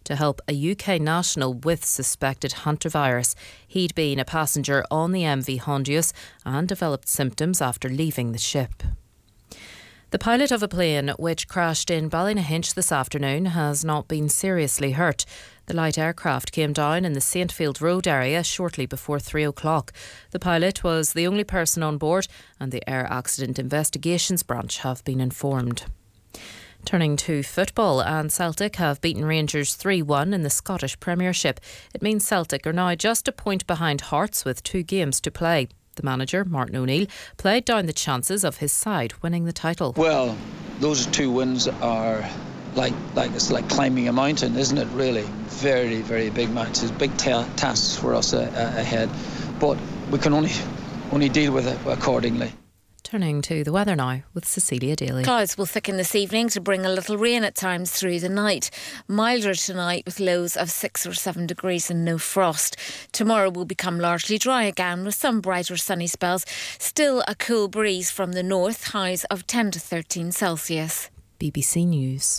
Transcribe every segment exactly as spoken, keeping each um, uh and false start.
to help a U K national with suspected hantavirus. He'd been a passenger on the M V Hondius and developed symptoms after leaving the ship. The pilot of a plane which crashed in Ballynahinch this afternoon has not been seriously hurt. The light aircraft came down in the Saintfield Road area shortly before three o'clock. The pilot was the only person on board, and the Air Accident Investigations Branch have been informed. Turning to football, and Celtic have beaten Rangers three one in the Scottish Premiership. It means Celtic are now just a point behind Hearts with two games to play. The manager, Martin O'Neill, played down the chances of his side winning the title. Well, those two wins are like like it's like climbing a mountain, isn't it, really? Very, very big matches, big ta- tasks for us uh, uh, ahead. But we can only only deal with it accordingly. Turning to the weather now with Cecilia Daly. Clouds will thicken this evening to bring a little rain at times through the night. Milder tonight with lows of six or seven degrees and no frost. Tomorrow will become largely dry again with some brighter sunny spells. Still a cool breeze from the north, highs of ten to thirteen Celsius. B B C News.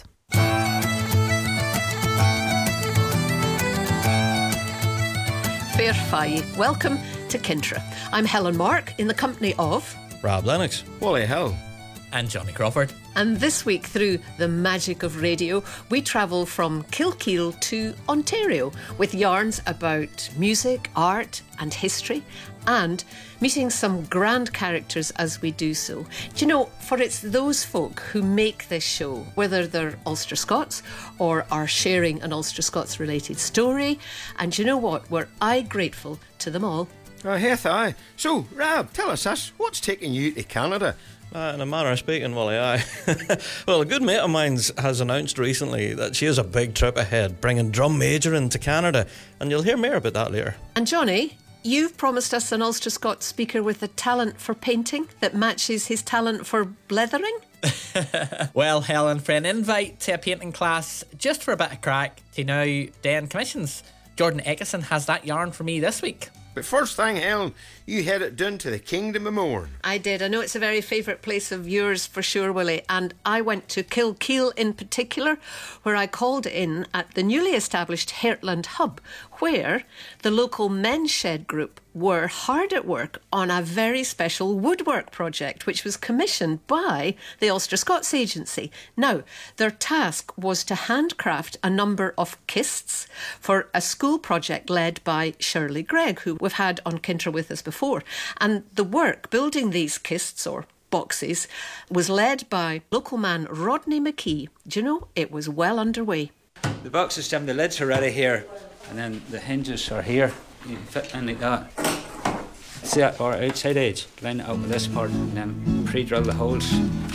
Fair Fye. Welcome to Kintra. I'm Helen Mark in the company of Rob Lennox, Wally Hill and Johnny Crawford. And this week, through the magic of radio, we travel from Kilkeel to Ontario with yarns about music, art and history, and meeting some grand characters as we do so. Do you know, for it's those folk who make this show, whether they're Ulster Scots or are sharing an Ulster Scots related story, and you know what, we're aye grateful to them all. Oh, heath aye. So, Rab, tell us this, what's taking you to Canada? Uh, in a manner of speaking, Wally, aye. Well, a good mate of mine has announced recently that she has a big trip ahead, bringing drum majoring to Canada, and you'll hear more about that later. And Johnny, you've promised us an Ulster Scots speaker with a talent for painting that matches his talent for blethering? Well, Helen, for an invite to a painting class, just for a bit of crack, to now Dan commissions. Jordan Eckison has that yarn for me this week. But first thing, Helen, you headed down to the Kingdom of Mourne. I did. I know it's a very favourite place of yours for sure, Willie. And I went to Kilkeel in particular, where I called in at the newly established Heartland Hub, where the local Men's Shed group were hard at work on a very special woodwork project, which was commissioned by the Ulster Scots Agency. Now, their task was to handcraft a number of kists for a school project led by Shirley Gregg, who we've had on Kintra with us before. And the work building these kists, or boxes, was led by local man Rodney McKee. Do you know, it was well underway. The boxes, Jim, the lids are ready here, and then the hinges are here. You can fit in like that. See that bar outside edge? Line it up with this part and then pre-drill the holes.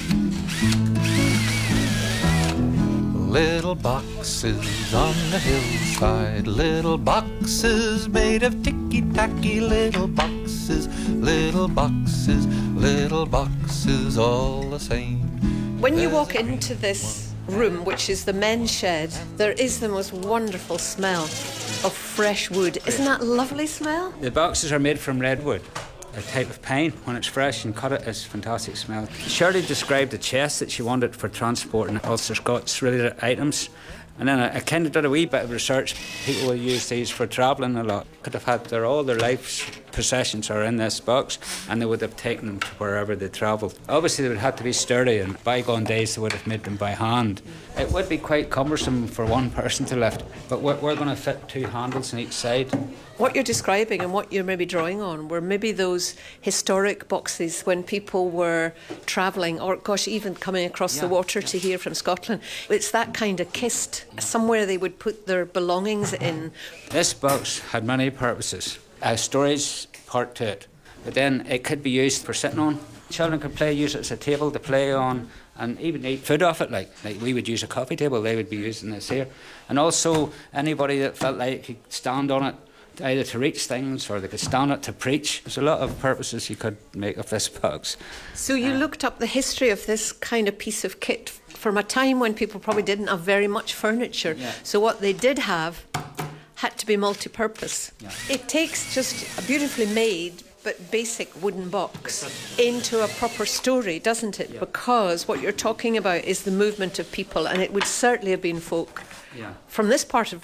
Little boxes on the hillside, little boxes made of ticky-tacky, little boxes, little boxes, little boxes all the same. When you walk into this room, which is the men's shed, there is the most wonderful smell of fresh wood. Isn't that a lovely smell? The boxes are made from redwood, a type of pine. When it's fresh and cut it, it's a fantastic smell. Shirley described the chest that she wanted for transporting Ulster Scots related items. And then I, I kind of did a wee bit of research. People will use these for travelling a lot. Could have had their all their life's possessions are in this box, and they would have taken them to wherever they travelled. Obviously, they would have to be sturdy, and bygone days they would have made them by hand. It would be quite cumbersome for one person to lift, but we're, we're going to fit two handles on each side. What you're describing and what you're maybe drawing on were maybe those historic boxes when people were travelling, or gosh, even coming across yeah, the water yeah. to here from Scotland. It's that kind of kist, somewhere they would put their belongings in. This box had many purposes. A storage part to it, but then it could be used for sitting on. Children could play, use it as a table to play on, and even eat food off it. Like, like we would use a coffee table, they would be using this here. And also anybody that felt like could stand on it, either to reach things or they could stand it to preach. There's a lot of purposes you could make of this box. So you uh, looked up the history of this kind of piece of kit from a time when people probably didn't have very much furniture. Yeah. So what they did have had to be multi-purpose. Yeah. It takes just a beautifully made but basic wooden box into a proper story, doesn't it? Yeah. Because what you're talking about is the movement of people, and it would certainly have been folk yeah. from this part of